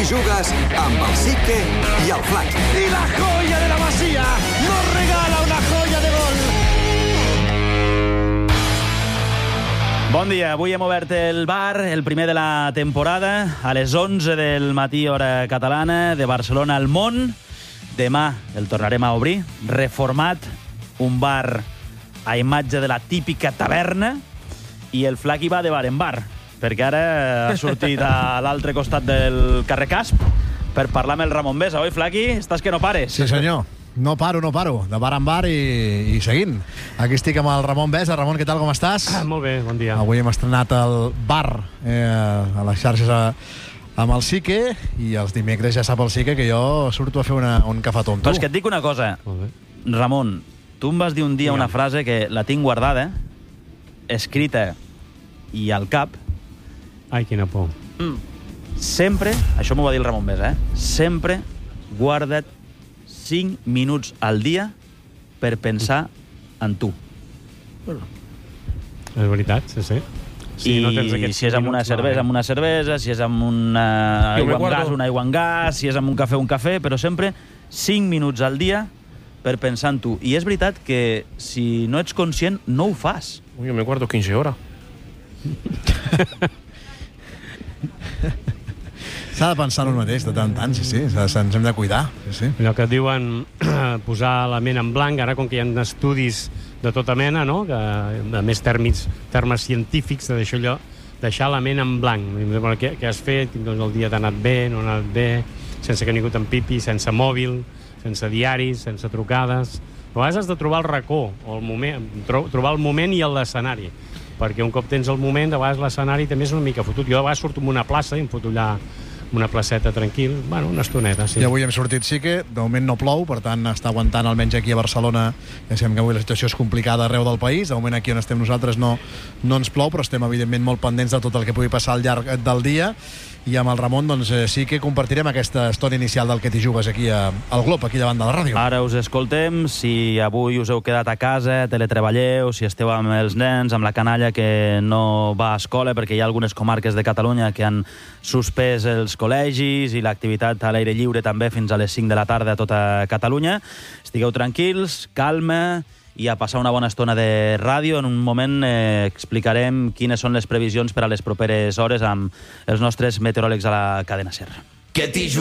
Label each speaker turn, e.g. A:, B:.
A: jugues amb el Sique i el Flaqui.
B: I la joia de la Masía nos regala una joia de gol.
C: Bon dia, avui hem obert el bar, el primer de la temporada, a les 11 del matí, hora catalana, de Barcelona al món. Demà el tornarem a obrir, reformat, un bar a imatge de la típica taverna, i el Flaqui va de bar en bar, perquè ara ha sortit a l'altre costat del carrer Casp per parlar amb el Ramon Besa. Oi, Flaqui? Estàs que no pares.
D: Sí, senyor. No paro, de bar en bar i seguint. Aquí estic amb el Ramon Besa. Ramon, què tal, com estàs?
E: Molt bé, bon dia.
D: Avui hem estrenat el bar a les xarxes amb el Sique, i els dimecres ja sap el Sique que jo surto a fer un cafetó amb tu.
C: Però és que et dic una cosa, Ramon, tu em vas dir un dia una frase que la tinc guardada, escrita i al cap.
E: Ai, quina por.
C: Sempre, això m'ho va dir el Ramon Besa, sempre guarda't 5 minuts al dia per pensar en tu.
E: És veritat, sí.
C: I no tens si és amb una cervesa, si és amb una aigua amb gas, si és amb un cafè, però sempre 5 minuts al dia per pensar en tu. I és veritat que si no ets conscient, no ho fas.
F: Yo me guardo 15 horas.
D: S'ha de pensar en un mateix de tant en tant, sí. Ens hem de cuidar, sí.
E: Allò que diuen posar la ment en blanc, ara com que hi ha estudis de tota mena, no? Que, a més termes científics, de deixar la ment en blanc. Què has fet? Doncs el dia t'ha anat bé, no ha anat bé, sense que ningú t'empipi, sense mòbil, sense diaris, sense trucades. A vegades has de trobar el racó, o el moment, trobar el moment i l'escenari, perquè un cop tens el moment, de vegades l'escenari també és una mica fotut. Jo de vegades surto en una plaça i em foto allà una placeta tranquil, una estoneta, sí.
D: I avui hem sortit Sique, de moment no plou, per tant està aguantant almenys aquí a Barcelona. Ja sabem que avui la situació és complicada arreu del país, de moment aquí on estem nosaltres no ens plou, però estem evidentment molt pendents de tot el que pugui passar al llarg del dia, i amb el Ramon doncs sí que compartirem aquesta estona inicial del que t'hi jugues aquí al Glob, aquí davant de la ràdio.
C: Ara us escoltem, si avui us heu quedat a casa, teletreballeu, si esteu amb els nens, amb la canalla que no va a escola, perquè hi ha algunes comarques de Catalunya que han suspès els col·legis i l'activitat a l'aire lliure també fins a les 5 de la tarda a tota Catalunya. Estigueu tranquils, calma, i a passar una bona estona de ràdio. En un moment explicarem quines són les previsions per a les properes hores amb els nostres meteoròlegs a la cadena SER.